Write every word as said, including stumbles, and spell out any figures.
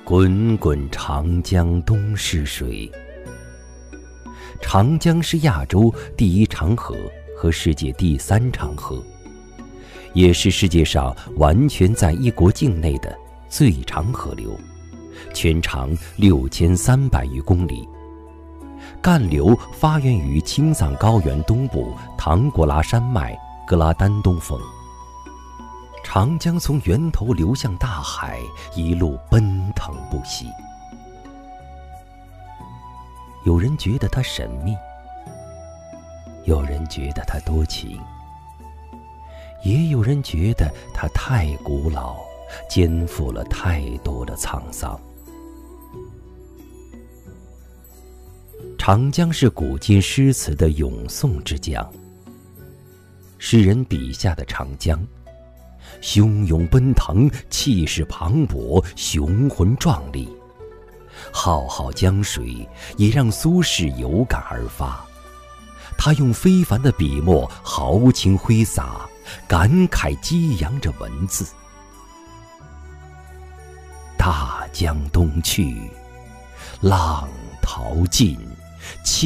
滚滚长江东逝水。长江是亚洲第一长河和世界第三长河，也是世界上完全在一国境内的最长河流，全长六千三百余公里。干流发源于青藏高原东部唐古拉山脉格拉丹东峰。长江从源头流向大海，一路奔腾不息。有人觉得它神秘，有人觉得它多情，也有人觉得它太古老，肩负了太多的沧桑。长江是古今诗词的咏颂之江，诗人笔下的长江，汹涌奔腾，气势磅礴，雄浑壮丽。浩浩江水也让苏轼有感而发，他用非凡的笔墨豪情挥洒，感慨激扬着文字。大江东去，浪淘尽，